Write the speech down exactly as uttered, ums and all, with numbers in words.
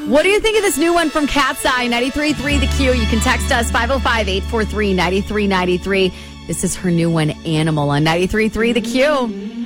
What do you think of this new one from Cat's Eye, ninety-three point three The Q? You can text us, five oh five, eight four three, nine three nine three. This is her new one, Animal, on ninety-three point three The Q.